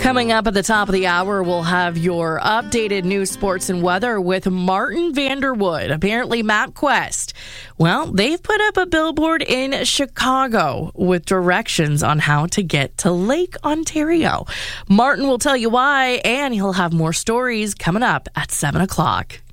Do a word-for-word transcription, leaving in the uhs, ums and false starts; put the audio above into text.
Coming up at the top of the hour, we'll have your updated news, sports, and weather with Martin Vanderwood. Apparently, MapQuest, well, they've put up a billboard in Chicago with directions on how to get to Lake Ontario. Martin will tell you why, and he'll have more stories coming up at seven o'clock.